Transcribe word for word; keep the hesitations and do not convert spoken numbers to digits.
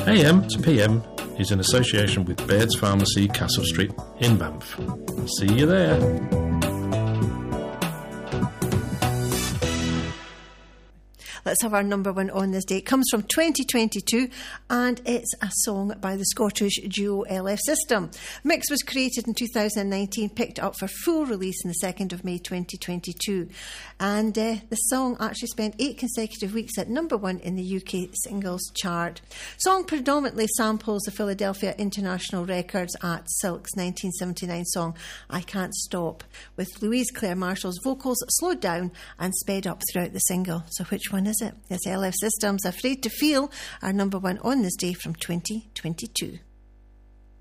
A M to P M is in association with Baird's Pharmacy, Castle Street in Banff. See you there. Let's have our number one on this day. It comes from twenty twenty-two and it's a song by the Scottish duo L F System. Mix was created in two thousand nineteen, picked up for full release on the second of May twenty twenty-two. And uh, the song actually spent eight consecutive weeks at number one in the U K singles chart. Song predominantly samples the Philadelphia International Records at Silk's nineteen seventy-nine song I Can't Stop, with Louise Claire Marshall's vocals slowed down and sped up throughout the single. So which one is it? It's L F System's Afraid to Feel, our number one on this day from twenty twenty-two.